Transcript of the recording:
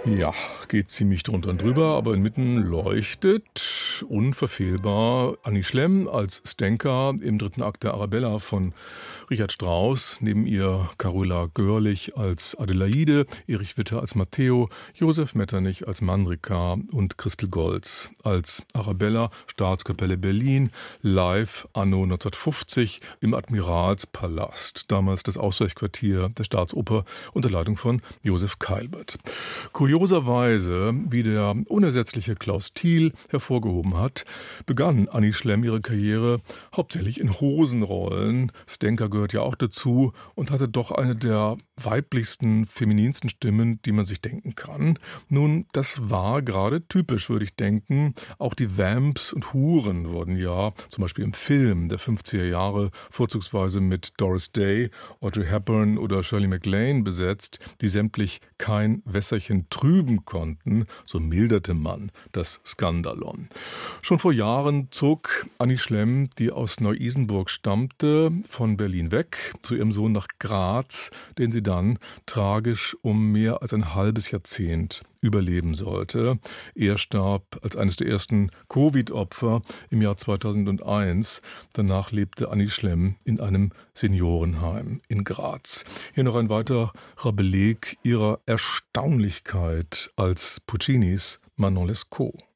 Ja, geht ziemlich drunter und drüber, aber inmitten leuchtet unverfehlbar Annie Schlemm als Stenka im dritten Akt der Arabella von Richard Strauss. Neben ihr Carola Görlich als Adelaide, Erich Witter als Matteo, Josef Metternich als Manrika und Christel Goltz als Arabella, Staatskapelle Berlin, live anno 1950 im Admiralspalast, damals das Ausweichquartier der Staatsoper unter Leitung von Josef Keilbert. Kurioserweise, wie der unersetzliche Klaus Thiel hervorgehoben hat, begann Annie Schlemm ihre Karriere hauptsächlich in Hosenrollen. Stenka gehört ja auch dazu und hatte doch eine der weiblichsten, femininsten Stimmen, die man sich denken kann. Nun, das war gerade typisch, würde ich denken. Auch die Vamps und Huren wurden ja, zum Beispiel im Film der 50er Jahre, vorzugsweise mit Doris Day, Audrey Hepburn oder Shirley MacLaine besetzt, die sämtlich kein Wässerchen trüben konnten, so milderte man das Skandalon. Schon vor Jahren zog Annie Schlemm, die aus Neu-Isenburg stammte, von Berlin weg zu ihrem Sohn nach Graz, den sie dann tragisch um mehr als ein halbes Jahrzehnt überleben sollte. Er starb als eines der ersten Covid-Opfer im Jahr 2001. Danach lebte Annie Schlemm in einem Seniorenheim in Graz. Hier noch ein weiterer Beleg ihrer Erstaunlichkeit als Puccinis Manon Lescaut.